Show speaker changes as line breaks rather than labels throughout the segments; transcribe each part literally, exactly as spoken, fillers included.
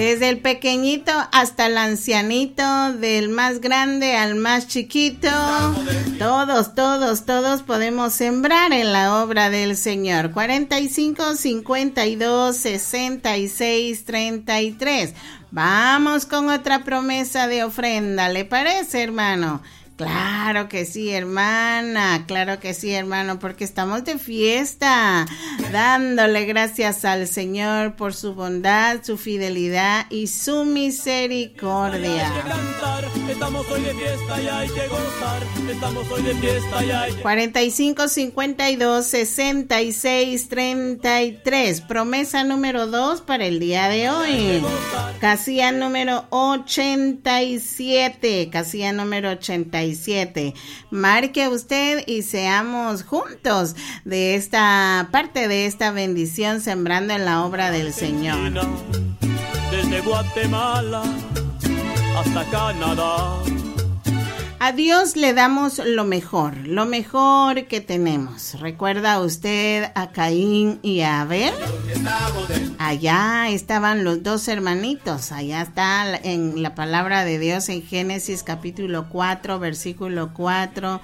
Desde el pequeñito hasta el ancianito, del más grande al más chiquito, todos, todos, todos podemos sembrar en la obra del Señor. cuarenta y cinco, cincuenta y dos, sesenta y seis, treinta y tres. Vamos con otra promesa de ofrenda, ¿le parece, hermano? Claro que sí, hermana, claro que sí, hermano, porque estamos de fiesta, dándole gracias al Señor por su bondad, su fidelidad y su misericordia. Estamos hoy de fiesta y hay que gozar. Estamos hoy de fiesta y hay que... cuarenta y cinco, cincuenta y dos, sesenta y seis, treinta y tres. Promesa número dos para el día de hoy. Casilla número ochenta y siete. Casilla número ochenta y siete. Marque usted y seamos juntos de esta parte de esta bendición, sembrando en la obra del Señor. Desde Guatemala hasta Canadá. A Dios le damos lo mejor, lo mejor que tenemos. ¿Recuerda usted a Caín y a Abel? Allá estaban los dos hermanitos. Allá está en la palabra de Dios en Génesis capítulo cuatro, versículo cuatro.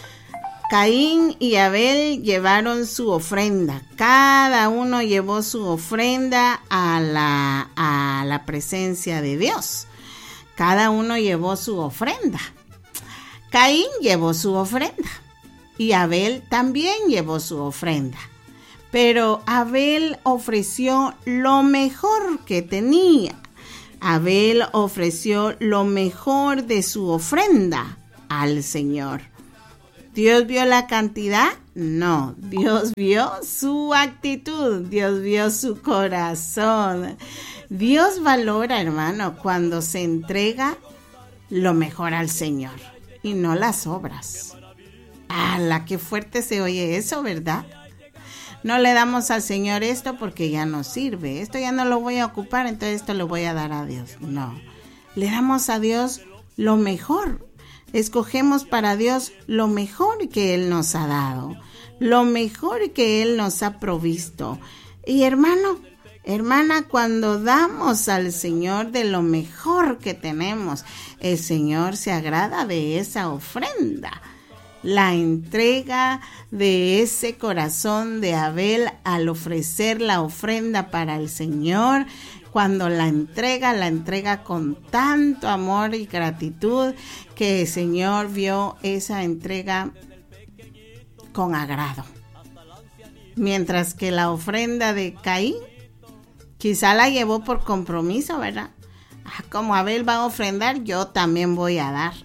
Caín y Abel llevaron su ofrenda. Cada uno llevó su ofrenda a la, a la presencia de Dios. Cada uno llevó su ofrenda. Caín llevó su ofrenda y Abel también llevó su ofrenda. Pero Abel ofreció lo mejor que tenía. Abel ofreció lo mejor de su ofrenda al Señor. ¿Dios vio la cantidad? No, Dios vio su actitud, Dios vio su corazón. Dios valora, hermano, cuando se entrega lo mejor al Señor y no las obras. ¡Hala, qué fuerte se oye eso!, ¿verdad? No le damos al Señor esto porque ya no sirve. Esto ya no lo voy a ocupar, entonces esto lo voy a dar a Dios. No, le damos a Dios lo mejor. Escogemos para Dios lo mejor que Él nos ha dado, lo mejor que Él nos ha provisto. Y hermano, hermana, cuando damos al Señor de lo mejor que tenemos, el Señor se agrada de esa ofrenda. La entrega de ese corazón de Abel al ofrecer la ofrenda para el Señor, cuando la entrega, la entrega con tanto amor y gratitud que el Señor vio esa entrega con agrado. Mientras que la ofrenda de Caín quizá la llevó por compromiso, ¿verdad? Ah, como Abel va a ofrendar, yo también voy a dar.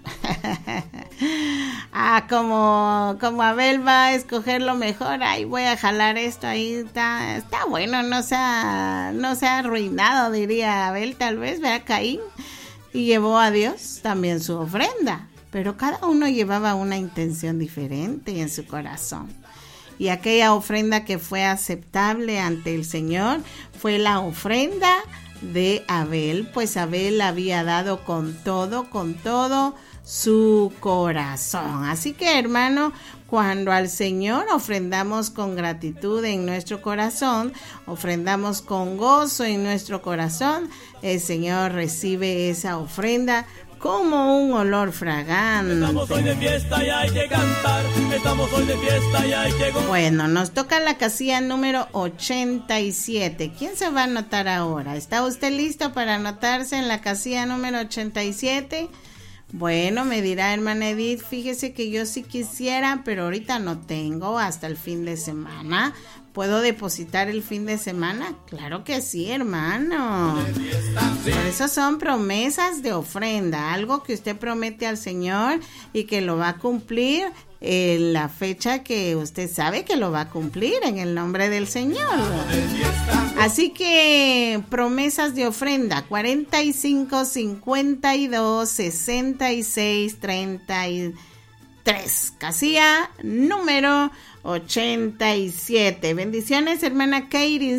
Ah, como, como Abel va a escoger lo mejor, ahí voy a jalar esto, ahí está, está bueno, no se ha, no se ha arruinado, diría Abel, tal vez, ¿verdad? Caín, y llevó a Dios también su ofrenda, pero cada uno llevaba una intención diferente en su corazón. Y aquella ofrenda que fue aceptable ante el Señor fue la ofrenda de Abel, pues Abel había dado con todo, con todo su corazón. Así que, hermano, cuando al Señor ofrendamos con gratitud en nuestro corazón, ofrendamos con gozo en nuestro corazón, el Señor recibe esa ofrenda como un olor fragante. Estamos hoy de fiesta y hay que cantar. Estamos hoy de fiesta y hay que... Bueno, nos toca la casilla número ochenta y siete. ¿Quién se va a anotar ahora? ¿Está usted listo para anotarse en la casilla número ochenta y siete? Bueno, me dirá hermana Edith, fíjese que yo sí quisiera, pero ahorita no tengo hasta el fin de semana. ¿Puedo depositar el fin de semana? Claro que sí, hermano. Por eso son promesas de ofrenda, algo que usted promete al Señor y que lo va a cumplir en la fecha que usted sabe que lo va a cumplir en el nombre del Señor. Así que promesas de ofrenda, cuarenta y cinco, cincuenta y dos, sesenta y seis, treinta y tres, casilla número ochenta y siete. Bendiciones, hermana Katie.